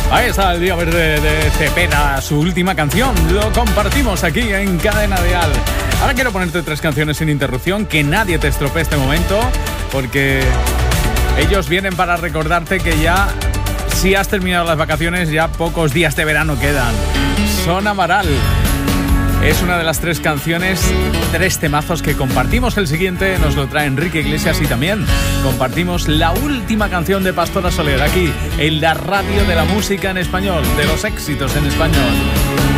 Ahí está el Día Verde de Cepeda, su última canción. Lo compartimos aquí en Cadena Dial. Ahora quiero ponerte 3 canciones sin interrupción, que nadie te estropee este momento, porque ellos vienen para recordarte que ya, si has terminado las vacaciones, ya pocos días de verano quedan. Son Amaral. Es una de las 3 canciones, 3 temazos que compartimos. El siguiente nos lo trae Enrique Iglesias y también compartimos la última canción de Pastora Soler aquí en la radio de la música en español, de los éxitos en español.